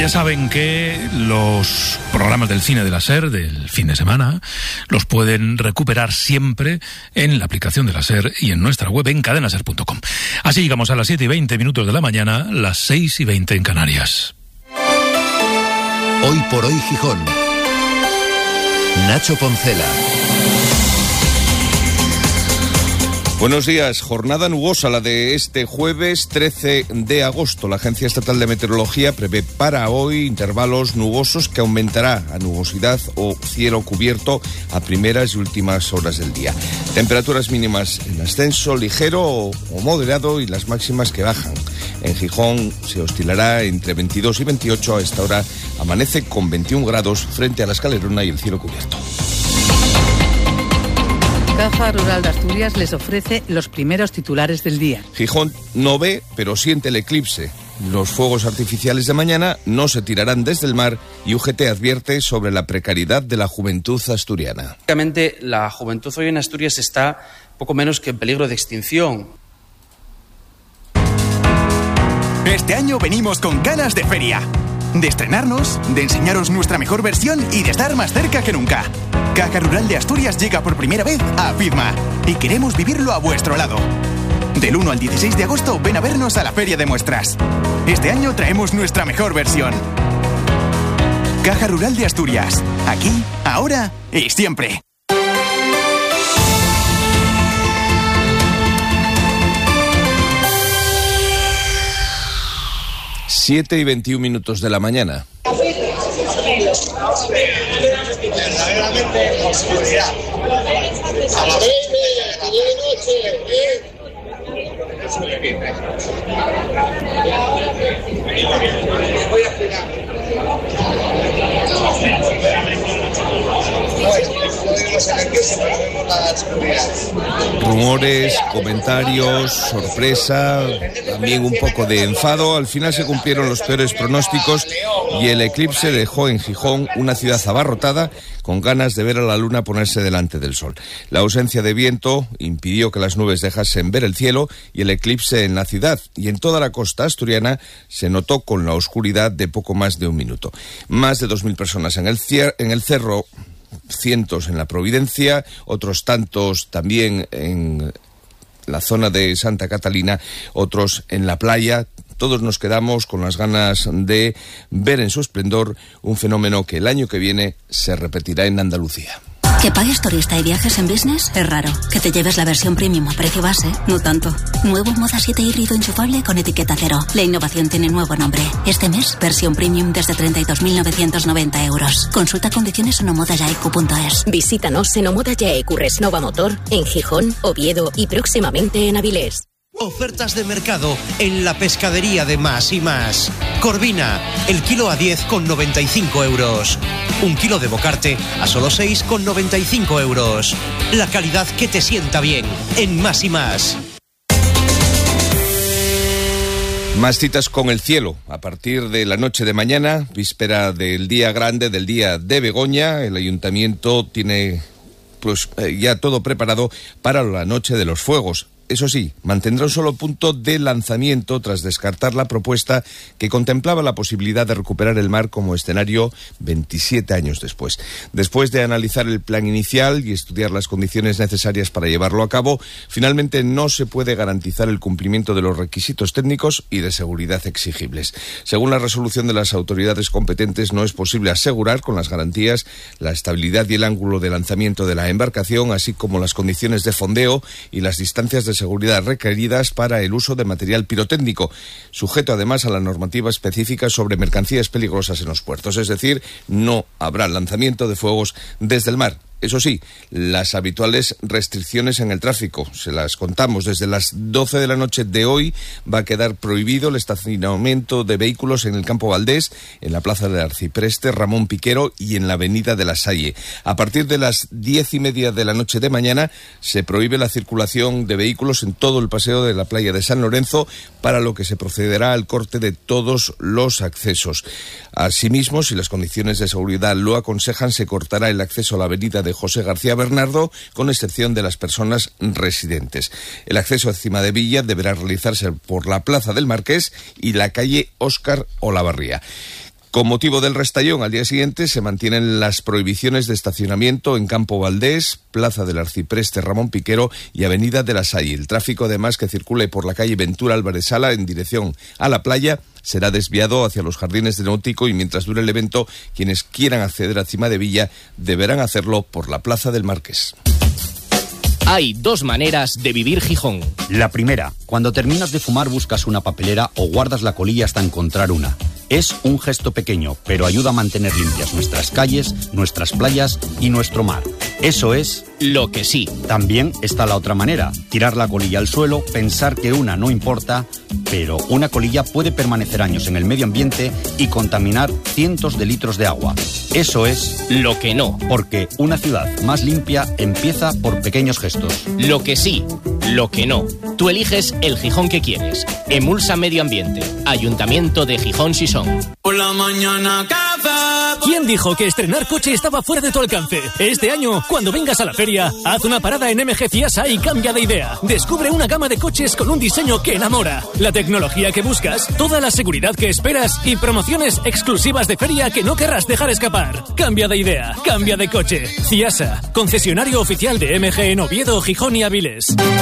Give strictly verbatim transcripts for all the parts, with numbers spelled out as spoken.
Ya saben que los programas del cine de la SER del fin de semana los pueden recuperar siempre en la aplicación de la SER y en nuestra web en cadena ser punto com. Así llegamos a las siete y veinte minutos de la mañana, las seis y veinte en Canarias. Hoy por hoy Gijón. Nacho Poncela. Buenos días. Jornada nubosa la de este jueves trece de agosto. La Agencia Estatal de Meteorología prevé para hoy intervalos nubosos que aumentará a nubosidad o cielo cubierto a primeras y últimas horas del día. Temperaturas mínimas en ascenso ligero o, o moderado y las máximas que bajan. En Gijón se oscilará entre veintidós y veintiocho. A esta hora amanece con veintiún grados frente a la Escalerona y el cielo cubierto. Caja Rural de Asturias les ofrece los primeros titulares del día. Gijón no ve, pero siente el eclipse. Los fuegos artificiales de mañana no se tirarán desde el mar y U G T advierte sobre la precariedad de la juventud asturiana. Obviamente, la juventud hoy en Asturias está poco menos que en peligro de extinción. Este año venimos con ganas de feria. De estrenarnos, de enseñaros nuestra mejor versión y de estar más cerca que nunca. Caja Rural de Asturias llega por primera vez a Fidma y queremos vivirlo a vuestro lado. Del uno al dieciséis de agosto ven a vernos a la Feria de Muestras. Este año traemos nuestra mejor versión. Caja Rural de Asturias. Aquí, ahora y siempre. siete y veintiún minutos de la mañana. Verdaderamente oscuridad. A la vez de noche, voy a explicar. Rumores, comentarios, sorpresa, también un poco de enfado. Al final se cumplieron los peores pronósticos y el eclipse dejó en Gijón una ciudad abarrotada con ganas de ver a la luna ponerse delante del sol. La ausencia de viento impidió que las nubes dejasen ver el cielo y el eclipse en la ciudad y en toda la costa asturiana se notó con la oscuridad de poco más de un minuto. Más de dos mil personas en el, cier- en el cerro, cientos en la Providencia, otros tantos también en la zona de Santa Catalina, otros en la playa. Todos nos quedamos con las ganas de ver en su esplendor un fenómeno que el año que viene se repetirá en Andalucía. Que pagues turista y viajes en business es raro. Que te lleves la versión premium a precio base, no tanto. Nuevo Moda siete híbrido enchufable con etiqueta cero. La innovación tiene nuevo nombre. Este mes, versión premium desde treinta y dos mil novecientos noventa euros. Consulta condiciones en omodayaicu punto es. Visítanos en Omodayaicu Resnova Motor, en Gijón, Oviedo y próximamente en Avilés. Ofertas de mercado en la pescadería de Más y Más. Corvina, el kilo a diez con noventa y cinco euros. Un kilo de bocarte a solo seis con noventa y cinco euros. La calidad que te sienta bien en Más y Más. Más citas con el cielo. A partir de la noche de mañana, víspera del día grande, del día de Begoña, el ayuntamiento tiene pues eh, ya todo preparado para la noche de los fuegos. Eso sí, mantendrá un solo punto de lanzamiento tras descartar la propuesta que contemplaba la posibilidad de recuperar el mar como escenario veintisiete años después. Después de analizar el plan inicial y estudiar las condiciones necesarias para llevarlo a cabo, finalmente no se puede garantizar el cumplimiento de los requisitos técnicos y de seguridad exigibles. Según la resolución de las autoridades competentes, no es posible asegurar con las garantías la estabilidad y el ángulo de lanzamiento de la embarcación, así como las condiciones de fondeo y las distancias de seguridad requeridas para el uso de material pirotécnico, sujeto además a la normativa específica sobre mercancías peligrosas en los puertos. Es decir, no habrá lanzamiento de fuegos desde el mar. Eso sí, las habituales restricciones en el tráfico, se las contamos. Desde las doce de la noche de hoy va a quedar prohibido el estacionamiento de vehículos en el Campo Valdés, en la Plaza del Arcipreste, Ramón Piquero y en la Avenida de la Salle. A partir de las diez y media de la noche de mañana se prohíbe la circulación de vehículos en todo el paseo de la playa de San Lorenzo, para lo que se procederá al corte de todos los accesos. Asimismo, si las condiciones de seguridad lo aconsejan, se cortará el acceso a la avenida de José García Bernardo, con excepción de las personas residentes. El acceso a Cimadevilla deberá realizarse por la Plaza del Marqués y la calle Óscar Olavarría. Con motivo del restallón, al día siguiente se mantienen las prohibiciones de estacionamiento en Campo Valdés, Plaza del Arcipreste Ramón Piquero y Avenida de la Salle. El tráfico, además, que circule por la calle Ventura Álvarez Sala en dirección a la playa será desviado hacia los jardines de Náutico y mientras dure el evento, quienes quieran acceder a Cimadevilla deberán hacerlo por la Plaza del Marqués. Hay dos maneras de vivir Gijón. La primera, cuando terminas de fumar buscas una papelera o guardas la colilla hasta encontrar una. Es un gesto pequeño, pero ayuda a mantener limpias nuestras calles, nuestras playas y nuestro mar. Eso es lo que sí. También está la otra manera, tirar la colilla al suelo, pensar que una no importa, pero una colilla puede permanecer años en el medio ambiente y contaminar cientos de litros de agua. Eso es lo que no. Porque una ciudad más limpia empieza por pequeños gestos. Lo que sí, lo que no. Tú eliges el Gijón que quieres. Emulsa Medio Ambiente. Ayuntamiento de Gijón Sison. Por la mañana café. ¿Quién dijo que estrenar coche estaba fuera de tu alcance? Este año, cuando vengas a la feria, haz una parada en M G Ciasa y cambia de idea. Descubre una gama de coches con un diseño que enamora, la tecnología que buscas, toda la seguridad que esperas y promociones exclusivas de feria que no querrás dejar escapar. Cambia de idea, cambia de coche. Ciasa, concesionario oficial de M G en Oviedo, Gijón y Avilés.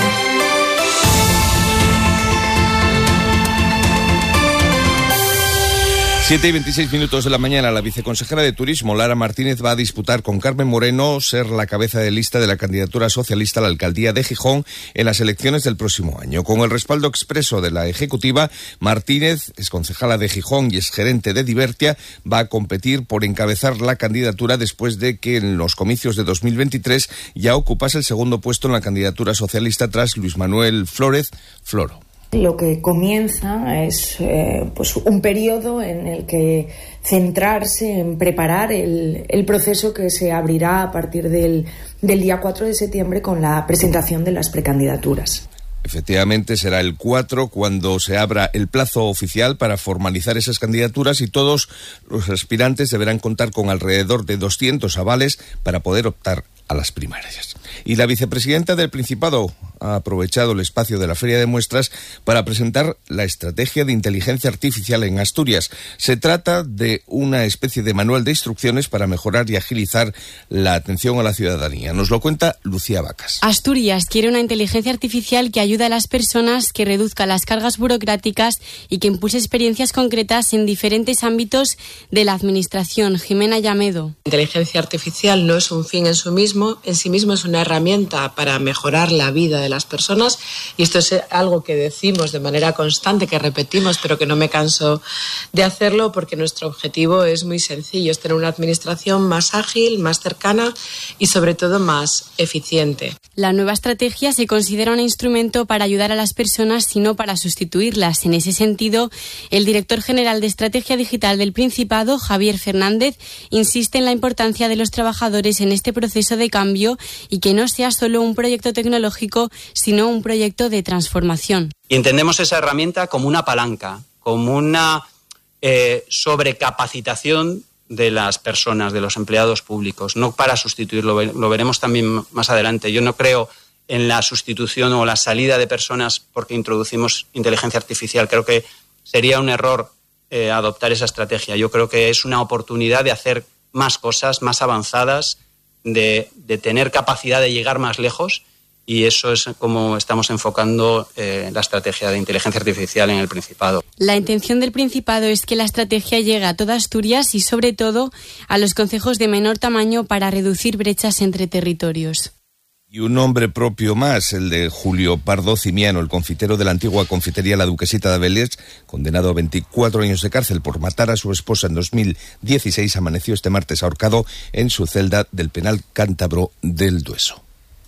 Siete y veintiséis minutos de la mañana, la viceconsejera de Turismo, Lara Martínez, va a disputar con Carmen Moreno ser la cabeza de lista de la candidatura socialista a la alcaldía de Gijón en las elecciones del próximo año. Con el respaldo expreso de la ejecutiva, Martínez, es concejala de Gijón y es gerente de Divertia, va a competir por encabezar la candidatura después de que en los comicios de dos mil veintitrés ya ocupase el segundo puesto en la candidatura socialista tras Luis Manuel Flórez Floro. Lo que comienza es eh, pues un periodo en el que centrarse en preparar el, el proceso que se abrirá a partir del, del día cuatro de septiembre con la presentación de las precandidaturas. Efectivamente, será el cuatro cuando se abra el plazo oficial para formalizar esas candidaturas y todos los aspirantes deberán contar con alrededor de doscientos avales para poder optar a las primarias. Y la vicepresidenta del Principado ha aprovechado el espacio de la Feria de Muestras para presentar la estrategia de inteligencia artificial en Asturias. Se trata de una especie de manual de instrucciones para mejorar y agilizar la atención a la ciudadanía. Nos lo cuenta Lucía Vacas. Asturias quiere una inteligencia artificial que ayude a las personas, que reduzca las cargas burocráticas y que impulse experiencias concretas en diferentes ámbitos de la administración. Jimena Llamedo. La inteligencia artificial no es un fin en sí mismo, en sí mismo es una herramienta para mejorar la vida de las personas y esto es algo que decimos de manera constante, que repetimos, pero que no me canso de hacerlo porque nuestro objetivo es muy sencillo, es tener una administración más ágil, más cercana y sobre todo más eficiente. La nueva estrategia se considera un instrumento para ayudar a las personas y no para sustituirlas. En ese sentido, el director general de Estrategia Digital del Principado, Javier Fernández, insiste en la importancia de los trabajadores en este proceso de cambio y que no sea solo un proyecto tecnológico, sino un proyecto de transformación. Y entendemos esa herramienta como una palanca, como una eh, sobrecapacitación de las personas, de los empleados públicos, no para sustituirlo, lo veremos también más adelante. Yo no creo en la sustitución o la salida de personas porque introducimos inteligencia artificial. Creo que sería un error eh, adoptar esa estrategia. Yo creo que es una oportunidad de hacer más cosas, más avanzadas, de, de tener capacidad de llegar más lejos. Y eso es como estamos enfocando eh, la estrategia de inteligencia artificial en el Principado. La intención del Principado es que la estrategia llegue a toda Asturias y, sobre todo, a los concejos de menor tamaño para reducir brechas entre territorios. Y un nombre propio más, el de Julio Pardo Cimiano, el confitero de la antigua confitería La Duquesita de Avilés, condenado a veinticuatro años de cárcel por matar a su esposa en dos mil dieciséis, amaneció este martes ahorcado en su celda del penal cántabro del Dueso.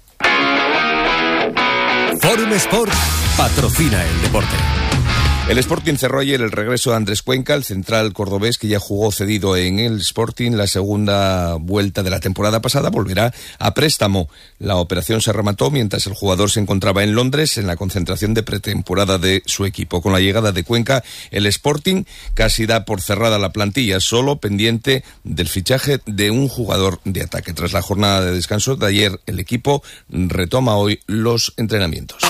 Forum Sport patrocina el deporte. El Sporting cerró ayer el regreso de Andrés Cuenca, el central cordobés que ya jugó cedido en el Sporting la segunda vuelta de la temporada pasada, volverá a préstamo. La operación se remató mientras el jugador se encontraba en Londres en la concentración de pretemporada de su equipo. Con la llegada de Cuenca, el Sporting casi da por cerrada la plantilla, solo pendiente del fichaje de un jugador de ataque. Tras la jornada de descanso de ayer, el equipo retoma hoy los entrenamientos.